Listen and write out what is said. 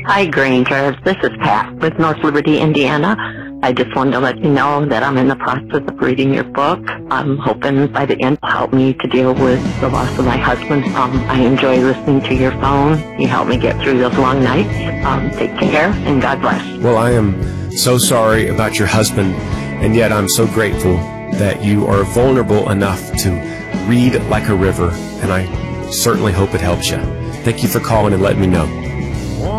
Hi, Granger. This is Pat with North Liberty, Indiana. I just wanted to let you know that I'm in the process of reading your book. I'm hoping by the end it'll help me to deal with the loss of my husband. I enjoy listening to your phone. You help me get through those long nights. Take care, and God bless. Well, I am so sorry about your husband, and yet I'm so grateful that you are vulnerable enough to read like a river, and I certainly hope it helps you. Thank you for calling and letting me know.